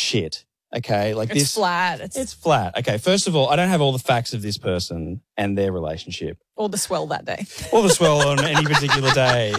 shit. Okay, like It's this. flat. It's flat. Okay, first of all, I don't have all the facts of this person and their relationship. Or the swell that day. Or the swell on any particular day.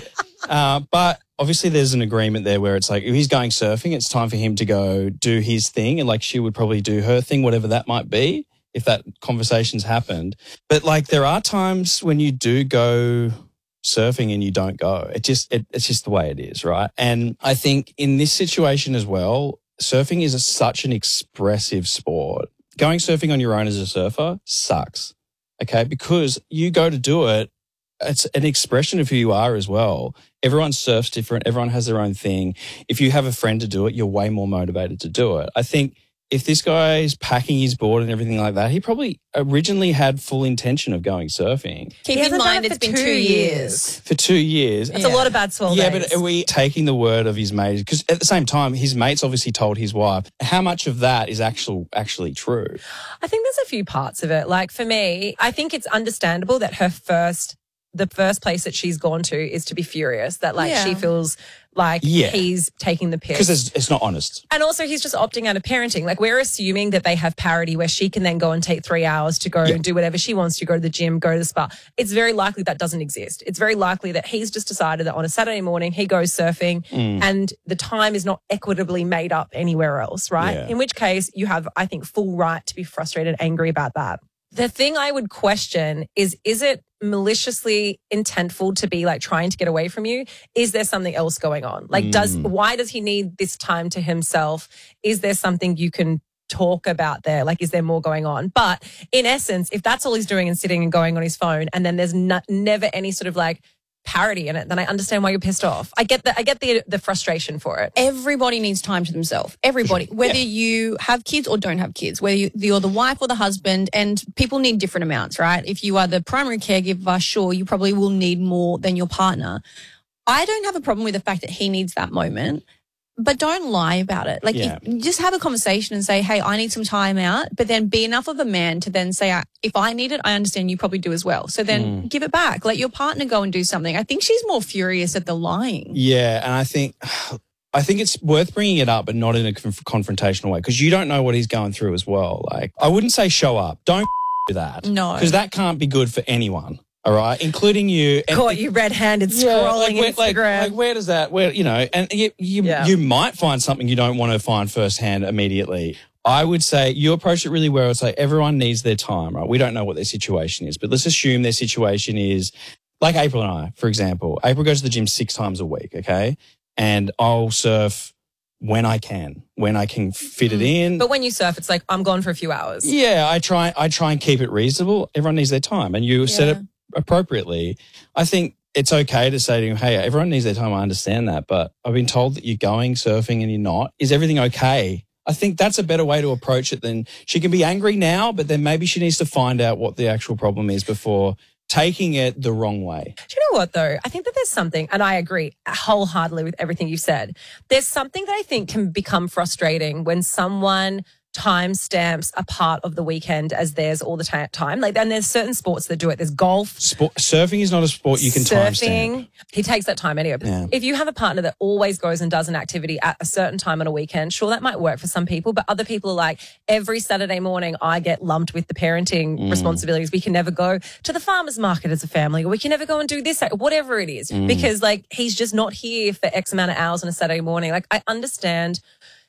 But obviously there's an agreement there where it's like, if he's going surfing, it's time for him to go do his thing. And like she would probably do her thing, whatever that might be, if that conversation's happened. But like there are times when you do go surfing and you don't go. It's just the way it is, right? And I think in this situation as well, surfing is such an expressive sport. Going surfing on your own as a surfer sucks, okay? Because you go to do it, it's an expression of who you are as well. Everyone surfs different. Everyone has their own thing. If you have a friend to do it, you're way more motivated to do it. I think if this guy is packing his board and everything like that, he probably originally had full intention of going surfing. Keep in mind it's been 2 years. For 2 years. That's a lot of bad swell days. Yeah, but are we taking the word of his mate? Because at the same time, his mate's obviously told his wife. How much of that is actually true? I think there's a few parts of it. Like for me, I think it's understandable that the first place that she's gone to is to be furious, that like she feels like he's taking the piss. Because it's not honest. And also he's just opting out of parenting. Like we're assuming that they have parity where she can then go and take 3 hours to go and do whatever she wants to, go to the gym, go to the spa. It's very likely that doesn't exist. It's very likely that he's just decided that on a Saturday morning he goes surfing and the time is not equitably made up anywhere else, right? Yeah. In which case you have, I think, full right to be frustrated, angry about that. The thing I would question is it maliciously intentful to be like trying to get away from you? Is there something else going on? Like why does he need this time to himself? Is there something you can talk about there? Like, is there more going on? But in essence, if that's all he's doing and sitting and going on his phone and then there's never any sort of like parity in it, then I understand why you're pissed off. I get the frustration for it. Everybody needs time to themselves. Everybody, whether you have kids or don't have kids, whether you're the wife or the husband, and people need different amounts, right? If you are the primary caregiver, sure, you probably will need more than your partner. I don't have a problem with the fact that he needs that moment, but don't lie about it. Like, just have a conversation and say, hey, I need some time out, but then be enough of a man to then say, if I need it, I understand you probably do as well. So then give it back. Let your partner go and do something. I think she's more furious at the lying. Yeah, and I think it's worth bringing it up, but not in a confrontational way, because you don't know what he's going through as well. Like, I wouldn't say show up. Don't do that. No. Because that can't be good for anyone. All right, including you. And caught you red-handed scrolling Instagram. Like, where does that? Where and you might find something you don't want to find firsthand immediately. I would say you approach it really well. It's like everyone needs their time, right? We don't know what their situation is, but let's assume their situation is like April and I, for example. April goes to the gym 6 times a week, okay, and I'll surf when I can fit it in. But when you surf, it's like I'm gone for a few hours. Yeah, I try and keep it reasonable. Everyone needs their time, and you set it appropriately. I think it's okay to say to him, hey, everyone needs their time. I understand that, but I've been told that you're going surfing and you're not. Is everything okay? I think that's a better way to approach it than she can be angry now, but then maybe she needs to find out what the actual problem is before taking it the wrong way. Do you know what, though? I think that there's something, and I agree wholeheartedly with everything you've said. There's something that I think can become frustrating when someone time stamps a part of the weekend as theirs all the time. Like, and there's certain sports that do it. There's golf. Surfing is not a sport you can time stamp. He takes that time anyway. Yeah. If you have a partner that always goes and does an activity at a certain time on a weekend, sure, that might work for some people, but other people are like, every Saturday morning I get lumped with the parenting responsibilities. We can never go to the farmer's market as a family, or we can never go and do this, whatever it is, because like he's just not here for X amount of hours on a Saturday morning. Like, I understand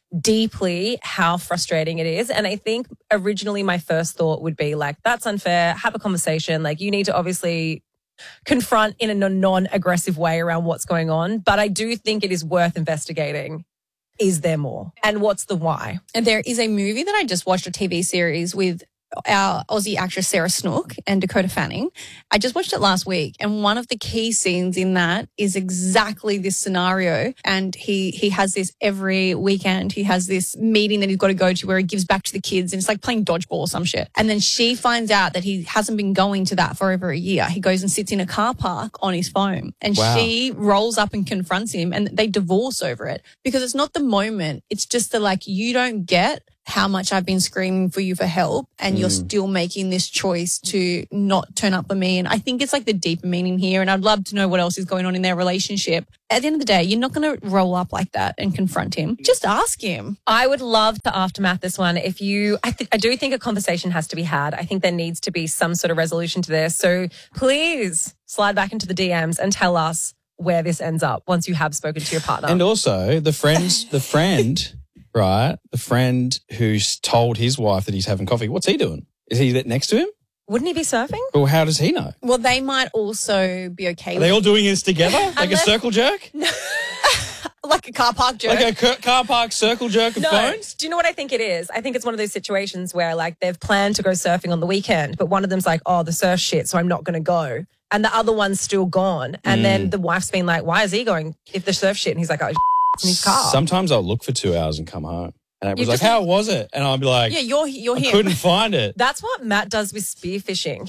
deeply how frustrating it is. And I think originally my first thought would be like, that's unfair. Have a conversation. Like, you need to obviously confront in a non-aggressive way around what's going on. But I do think it is worth investigating. Is there more? And what's the why? And there is a movie that I just watched, a TV series with our Aussie actress Sarah Snook and Dakota Fanning. I just watched it last week, and one of the key scenes in that is exactly this scenario. And he has this every weekend. He has this meeting that he's got to go to where he gives back to the kids, and it's like playing dodgeball or some shit. And then she finds out that he hasn't been going to that for over a year. He goes and sits in a car park on his phone, and she rolls up and confronts him, and they divorce over it because it's not the moment. It's just the like, you don't get how much I've been screaming for you for help and you're still making this choice to not turn up for me. And I think it's like the deeper meaning here. And I'd love to know what else is going on in their relationship. At the end of the day, you're not going to roll up like that and confront him. Just ask him. I would love to aftermath this one. I do think a conversation has to be had. I think there needs to be some sort of resolution to this. So please slide back into the DMs and tell us where this ends up once you have spoken to your partner. And also the friend, right? The friend who's told his wife that he's having coffee. What's he doing? Is he next to him? Wouldn't he be surfing? Well, how does he know? Well, they might also be okay Are with they all doing this together? Like a circle jerk? like a car park jerk. Like a car park circle jerk of phones? Do you know what I think it is? I think it's one of those situations where like they've planned to go surfing on the weekend, but one of them's like, oh, the surf shit, so I'm not going to go. And the other one's still gone. And then the wife's been like, why is he going if the surf shit? And he's like, oh, it's in his car. Sometimes I'll look for 2 hours and come home. And it was like, how was it? And I'll be like, yeah, you're I him. couldn't find it. That's what Matt does with spearfishing.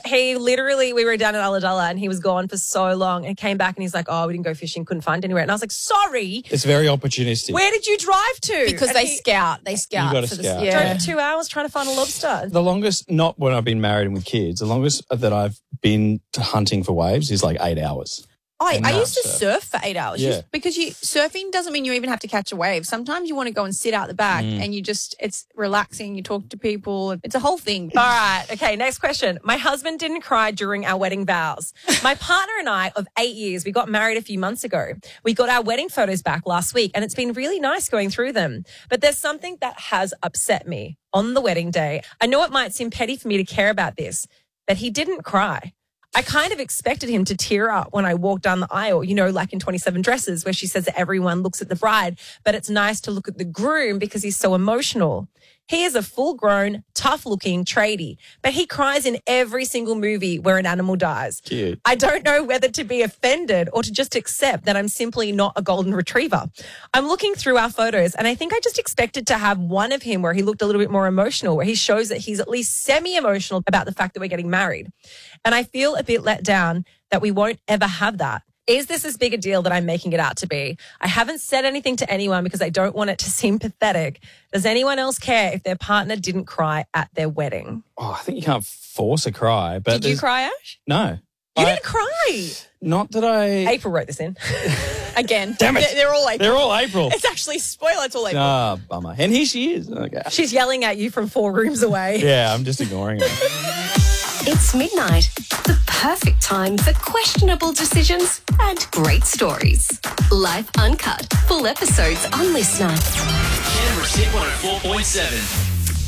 We were down in Ulladulla and he was gone for so long and came back and he's like, oh, we didn't go fishing, couldn't find anywhere. And I was like, sorry. It's very opportunistic. Where did you drive to? Because and they scout. They scout. You gotta for scout. drove 2 hours trying to find a lobster. The longest, not when I've been married and with kids, the longest that I've been hunting for waves is like 8 hours. I used to surf for 8 hours. Yeah. Because surfing doesn't mean you even have to catch a wave. Sometimes you want to go and sit out the back and it's relaxing. You talk to people. It's a whole thing. All right. Okay. Next question. My husband didn't cry during our wedding vows. My partner and I of 8 years, we got married a few months ago. We got our wedding photos back last week and it's been really nice going through them. But there's something that has upset me on the wedding day. I know it might seem petty for me to care about this, but he didn't cry. I kind of expected him to tear up when I walked down the aisle, like in 27 Dresses where she says that everyone looks at the bride, but it's nice to look at the groom because he's so emotional. He is a full-grown, tough-looking tradie, but he cries in every single movie where an animal dies. Cute. I don't know whether to be offended or to just accept that I'm simply not a golden retriever. I'm looking through our photos and I think I just expected to have one of him where he looked a little bit more emotional, where he shows that he's at least semi-emotional about the fact that we're getting married. And I feel a bit let down that we won't ever have that. Is this as big a deal that I'm making it out to be? I haven't said anything to anyone because I don't want it to seem pathetic. Does anyone else care if their partner didn't cry at their wedding? Oh, I think you can't force a cry. But Did you cry, Ash? No. You didn't cry. Not that I... April wrote this in. Again. Damn it. They're all April. They're all April. It's actually, spoiler, it's all April. Ah, bummer. And here she is. Okay. She's yelling at you from 4 rooms away. Yeah, I'm just ignoring her. It's midnight, the perfect time for questionable decisions and great stories. Life Uncut, full episodes on Listener. Canberra's Hit 104.7.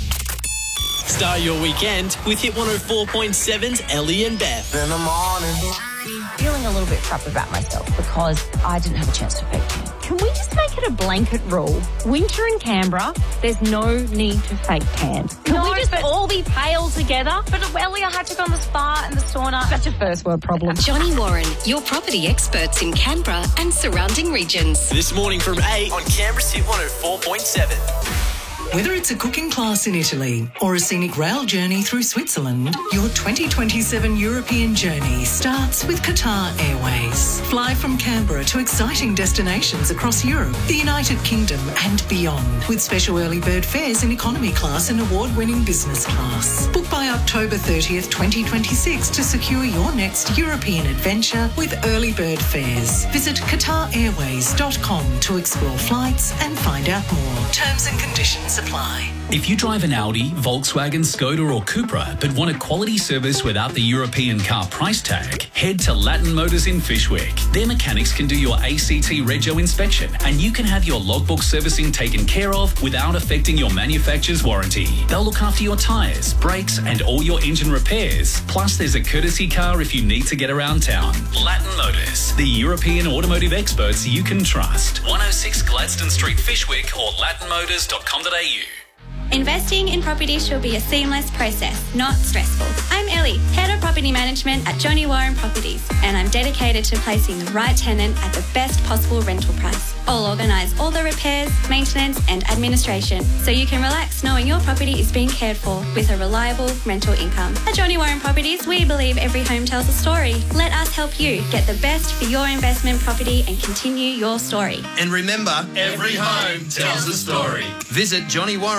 Start your weekend with Hit 104.7's Ellie and Beth. In the morning. Feeling a little bit crap about myself because I didn't have a chance to fake tan. Can we just make it a blanket rule? Winter in Canberra, there's no need to fake tan. Can we just all be pale together? But earlier I had to go on the spa and the sauna. Such a first world problem. Johnny Warren, your property experts in Canberra and surrounding regions. This morning from 8 on Canberra's Hit 104.7. Whether it's a cooking class in Italy or a scenic rail journey through Switzerland, your 2027 European journey starts with Qatar Airways. Fly from Canberra to exciting destinations across Europe, the United Kingdom and beyond, with special early bird fares in economy class and award-winning business class. Book by October 30th, 2026 to secure your next European adventure with early bird fares. Visit QatarAirways.com to explore flights and find out more. Terms and conditions apply. If you drive an Audi, Volkswagen, Skoda or Cupra but want a quality service without the European car price tag, head to Latin Motors in Fishwick. Their mechanics can do your ACT Rego inspection and you can have your logbook servicing taken care of without affecting your manufacturer's warranty. They'll look after your tyres, brakes and all your engine repairs. Plus there's a courtesy car if you need to get around town. Latin Motors, the European automotive experts you can trust. 106 Gladstone Street, Fishwick or latinmotors.com.au. Investing in property should be a seamless process, not stressful. I'm Ellie, Head of Property Management at Johnny Warren Properties, and I'm dedicated to placing the right tenant at the best possible rental price. I'll organise all the repairs, maintenance and administration so you can relax knowing your property is being cared for with a reliable rental income. At Johnny Warren Properties, we believe every home tells a story. Let us help you get the best for your investment property and continue your story. And remember, every home tells a story. Visit johnnywarren.com.au.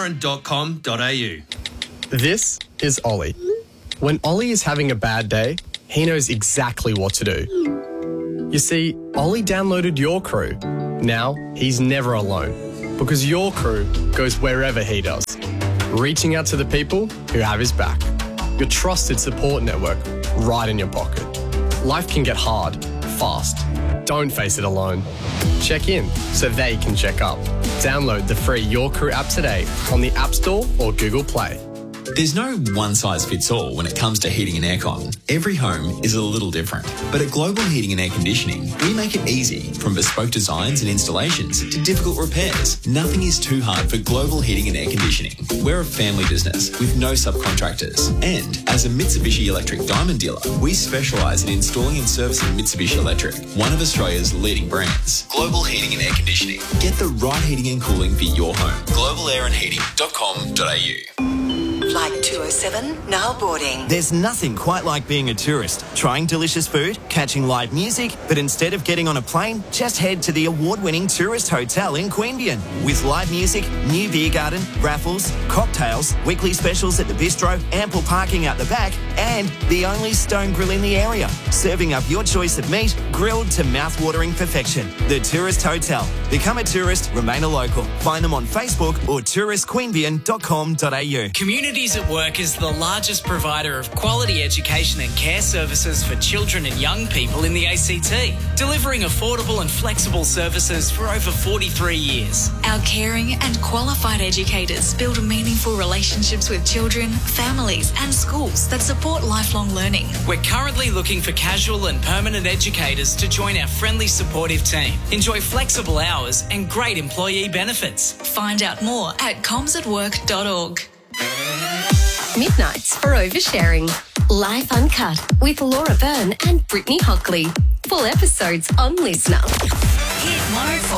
liveuncut.com.au. This is Ollie. When Ollie is having a bad day, he knows exactly what to do. You see, Ollie downloaded Your Crew. Now he's never alone because Your Crew goes wherever he does, reaching out to the people who have his back. Your trusted support network right in your pocket. Life can get hard, fast. Don't face it alone. Check in so they can check up. Download the free Your Crew app today on the App Store or Google Play. There's no one-size-fits-all when it comes to heating and aircon. Every home is a little different. But at Global Heating and Air Conditioning, we make it easy. From bespoke designs and installations to difficult repairs, nothing is too hard for Global Heating and Air Conditioning. We're a family business with no subcontractors. And as a Mitsubishi Electric Diamond dealer, we specialise in installing and servicing Mitsubishi Electric, one of Australia's leading brands. Global Heating and Air Conditioning. Get the right heating and cooling for your home. globalairandheating.com.au. Flight 207, now boarding. There's nothing quite like being a tourist, trying delicious food, catching live music, but instead of getting on a plane, just head to the award-winning Tourist Hotel in Queanbeyan. With live music, new beer garden, raffles, cocktails, weekly specials at the bistro, ample parking out the back, and the only stone grill in the area, serving up your choice of meat, grilled to mouth-watering perfection. The Tourist Hotel. Become a tourist, remain a local. Find them on Facebook or touristqueanbeyan.com.au. Communities at Work is the largest provider of quality education and care services for children and young people in the ACT, delivering affordable and flexible services for over 43 years. Our caring and qualified educators build meaningful relationships with children, families and schools that support lifelong learning. We're currently looking for casual and permanent educators to join our friendly, supportive team. Enjoy flexible hours and great employee benefits. Find out more at comsatwork.org. Midnights for Oversharing. Life Uncut with Laura Byrne and Brittany Hockley. Full episodes on Listener. Hit 104.